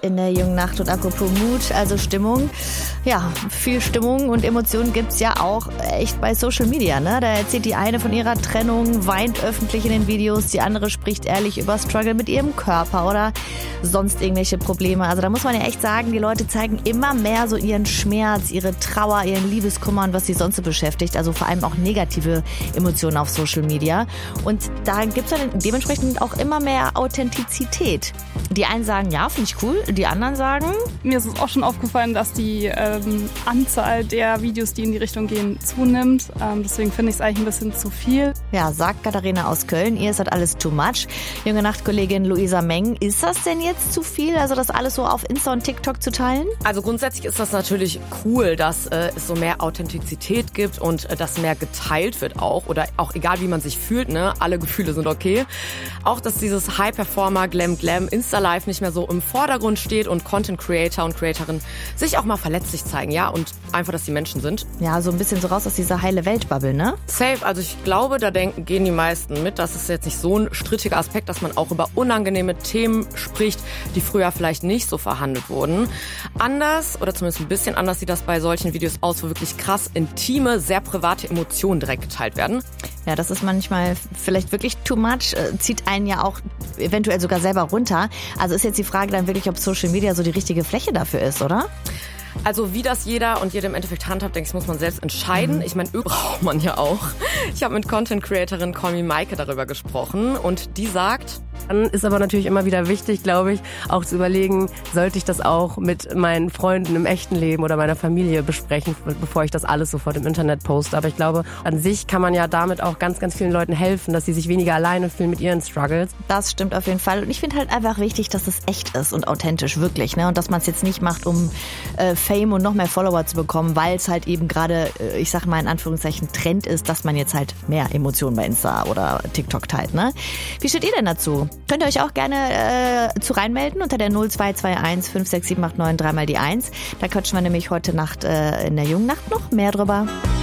in der jungen Nacht und apropos Mut, also Stimmung. Ja, viel Stimmung und Emotionen gibt's ja auch echt bei Social Media, ne? Da erzählt die eine von ihrer Trennung, weint öffentlich in den Videos, die andere spricht ehrlich über Struggle mit ihrem Körper oder sonst irgendwelche Probleme. Also da muss man ja echt sagen, die Leute zeigen immer mehr so ihren Schmerz, ihre Trauer, ihren Liebeskummer und was sie sonst so beschäftigt. Also vor allem auch negative Emotionen auf Social Media. Und da gibt's dann dementsprechend auch immer mehr Authentizität. Die einen sagen, ja, finde ich cool. Die anderen sagen... Mir ist es auch schon aufgefallen, dass die Anzahl der Videos, die in die Richtung gehen, zunimmt. Deswegen finde ich es eigentlich ein bisschen zu viel. Ja, sagt Katharina aus Köln. Ihr ist halt alles too much. Junge Nachtkollegin Luisa Meng, ist das denn jetzt zu viel? Also das alles so auf Insta und TikTok zu teilen? Also grundsätzlich ist das natürlich cool, dass es so mehr Authentizität gibt und dass mehr geteilt wird auch. Oder auch egal, wie man sich fühlt, ne? Alle Gefühle sind okay. Auch, dass dieses High-Performer, Glam, Insta-Life nicht mehr so im Vordergrund steht und Content-Creator und Creatorinnen sich auch mal verletzlich zeigen, ja, und einfach, dass die Menschen sind. Ja, so ein bisschen so raus aus dieser heile Welt-Bubble, ne? Safe, also ich glaube, da gehen die meisten mit. Das ist jetzt nicht so ein strittiger Aspekt, dass man auch über unangenehme Themen spricht, die früher vielleicht nicht so verhandelt wurden. Anders, oder zumindest ein bisschen anders, sieht das bei solchen Videos aus, wo wirklich krass intime, sehr private Emotionen direkt geteilt werden. Ja, das ist manchmal vielleicht wirklich too much, zieht einen ja auch eventuell sogar selber runter. Also ist jetzt die Frage dann wirklich, ob Social Media so die richtige Fläche dafür ist, oder? Also wie das jeder und jede im Endeffekt handhabt, denke ich, muss man selbst entscheiden. Ich meine, braucht man ja auch. Ich habe mit Content-Creatorin Call Me Maike darüber gesprochen und die sagt... Dann ist aber natürlich immer wieder wichtig, glaube ich, auch zu überlegen, sollte ich das auch mit meinen Freunden im echten Leben oder meiner Familie besprechen, bevor ich das alles sofort im Internet poste. Aber ich glaube, an sich kann man ja damit auch ganz, ganz vielen Leuten helfen, dass sie sich weniger alleine fühlen mit ihren Struggles. Das stimmt auf jeden Fall. Und ich finde halt einfach wichtig, dass es echt ist und authentisch, wirklich, ne? Und dass man es jetzt nicht macht, um Fame und noch mehr Follower zu bekommen, weil es halt eben gerade, ich sage mal in Anführungszeichen, Trend ist, dass man jetzt halt mehr Emotionen bei Insta oder TikTok teilt, ne? Wie steht ihr denn dazu? Könnt ihr euch auch gerne zu reinmelden unter der 0221 56789 3 mal die 1. Da quatschen wir nämlich heute Nacht in der jungen Nacht noch mehr drüber.